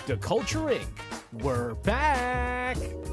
The Culture Inc. We're back!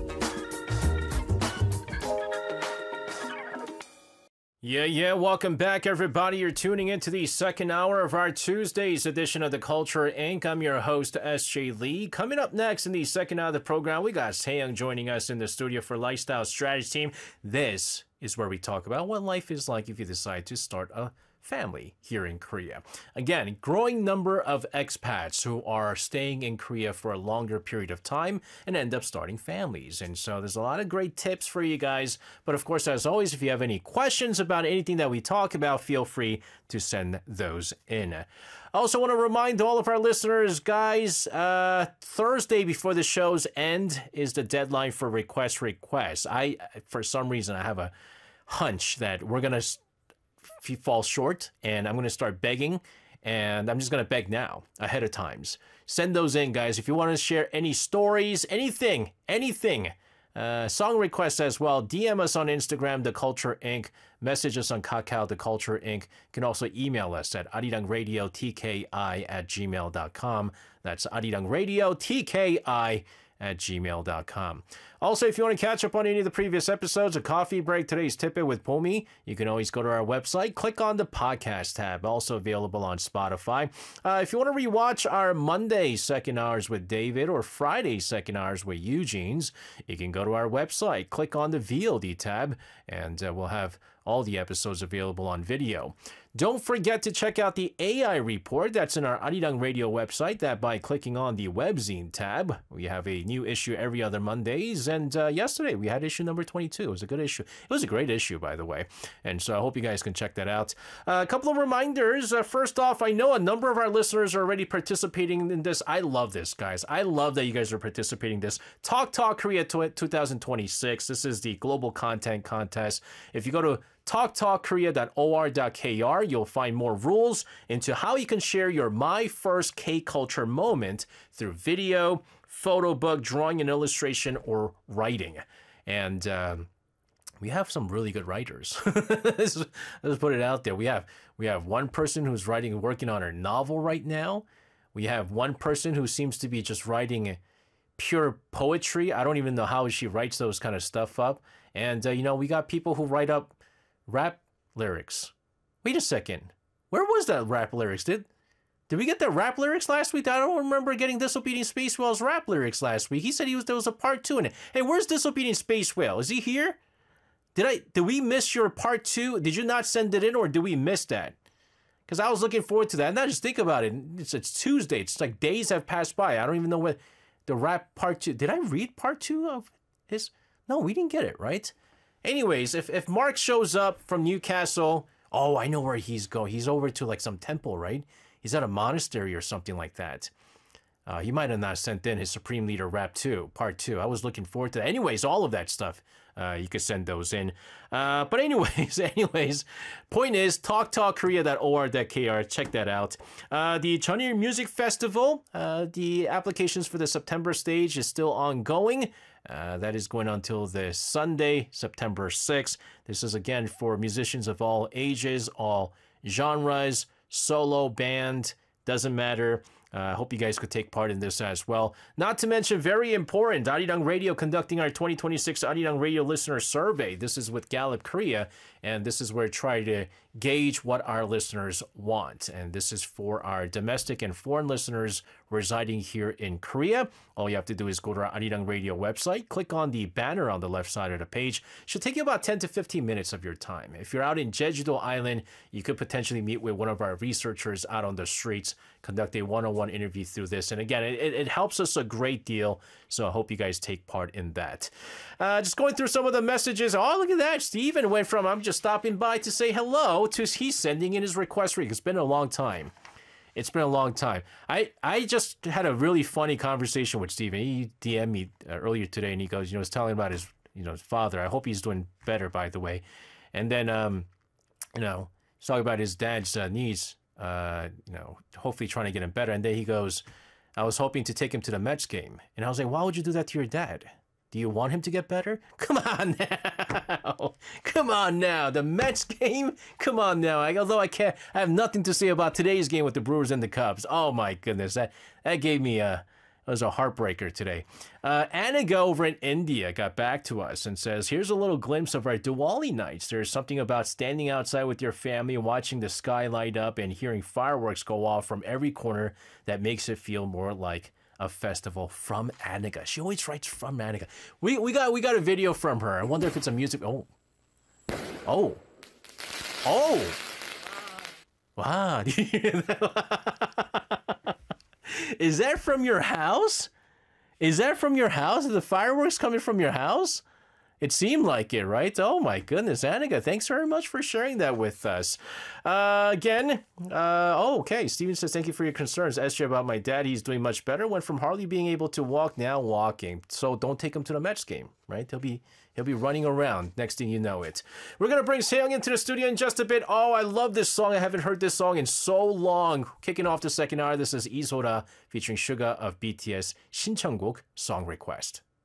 Yeah, welcome back everybody. You're tuning into the second hour of our Tuesday's edition of The Culture Inc. I'm your host, SJ Lee. Coming up next in the second hour of the program, we got Taeyong joining us in the studio for Lifestyle Strategy Team. This is where we talk about what life is like if you decide to start a family here in Korea. Again, growing number of expats who are staying in Korea for a longer period of time and end up starting families. And so there's a lot of great tips for you guys. But of course, as always, if you have any questions about anything that we talk about, feel free to send those in. I also want to remind all of our listeners, guys, Thursday before the show's end is the deadline for requests. For some reason, I have a hunch that we're going to fall short, and I'm going to start begging, and I'm just going to beg now ahead of times. Send those in, guys. If you want to share any stories, anything, song requests as well, DM us on Instagram, The Culture Inc. Message us on Kakao, The Culture Inc. You can also email us at arirangradiotki@gmail.com. That's arirangradiotki@gmail.com. Also, if you want to catch up on any of the previous episodes, a coffee break, today's tip with Pomi, you can always go to our website, click on the podcast tab, also available on Spotify. If you want to rewatch our Monday second hours with David or Friday second hours with Eugene's, you can go to our website, click on the VOD tab, and we'll have all the episodes available on video. Don't forget to check out the AI report that's in our Arirang Radio website. That by clicking on the webzine tab. We have a new issue every other Mondays, and yesterday we had issue number 22. It was a good issue. It was a great issue, by the way, and so I hope you guys can check that out. A couple of reminders. First off, I know a number of our listeners are already participating in this. I love this, guys. I love that you guys are participating in this. Talk Korea 2026. This is the global content contest. If you go to talktalkkorea.or.kr, you'll find more rules into how you can share your My First K-Culture moment through video, photo book, drawing and illustration, or writing. And we have some really good writers. Let's put it out there. We have one person who's working on her novel right now. We have one person who seems to be just writing pure poetry. I don't even know how she writes those kind of stuff up. And, we got people who write up rap lyrics. Wait a second. Where was that rap lyrics? Did we get the rap lyrics last week? I don't remember getting Disobedient Space Whale's rap lyrics last week. He said there was a part 2 in it. Hey, where's Disobedient Space Whale? Is he here? Did we miss your part 2? Did you not send it in, or did we miss that? Because I was looking forward to that. And now just think about it. It's Tuesday. It's like days have passed by. I don't even know what the rap part 2. Did I read part 2 of his? No, we didn't get it, right? Anyways, if Mark shows up from Newcastle, oh, I know where he's going. He's over to like some temple, right? He's at a monastery or something like that. He might have not sent in his Supreme Leader Rap 2, Part 2. I was looking forward to that. Anyways, all of that stuff, you could send those in. But anyways, point is, talktalkkorea.or.kr. Check that out. The Jeonnil Music Festival, the applications for the September stage is still ongoing. That is going on until the Sunday, September 6th. This is, again, for musicians of all ages, all genres, solo, band, doesn't matter. I hope you guys could take part in this as well. Not to mention, very important, Arirang Radio conducting our 2026 Arirang Radio Listener Survey. This is with Gallup Korea, and this is where I try to gauge what our listeners want. And this is for our domestic and foreign listeners residing here in Korea. All you have to do is go to our Arirang Radio website, click on the banner on the left side of the page. It should take you about 10 to 15 minutes of your time. If you're out in Jeju-do Island, you could potentially meet with one of our researchers out on the streets, conduct a one-on-one interview through this. And again, it helps us a great deal, so I hope you guys take part in that. Just going through some of the messages. Oh, look at that. Steven went from I'm just stopping by to say hello to he's sending in his request read. It's been a long time. It's been a long time. I just had a really funny conversation with Steven. He DM'd me earlier today, and he goes, he's telling about his, his father. I hope he's doing better, by the way. And then, he's talking about his dad's knees, hopefully trying to get him better. And then he goes, I was hoping to take him to the Mets game. And I was like, why would you do that to your dad? Do you want him to get better? Come on now. Come on now. The Mets game? Come on now. Although I have nothing to say about today's game with the Brewers and the Cubs. Oh my goodness. That gave me That was a heartbreaker today. Aniga over in India got back to us and says, here's a little glimpse of our Diwali nights. There's something about standing outside with your family, watching the sky light up and hearing fireworks go off from every corner that makes it feel more like a festival. From Aniga. She always writes from Aniga. We got a video from her. I wonder if it's a music. Oh. Wow. Do you hear that? Is that from your house? Is that from your house? Are the fireworks coming from your house? It seemed like it, right? Oh my goodness, Annika, thanks very much for sharing that with us. Okay, Steven says, thank you for your concerns. SJ, about my dad, he's doing much better. Went from hardly being able to walk, now walking. So don't take him to the Mets game, right? He'll be running around next thing you know it. We're going to bring Seong into the studio in just a bit. Oh, I love this song. I haven't heard this song in so long. Kicking off the second hour, this is Isora featuring Suga of BTS 신청곡 Song Request.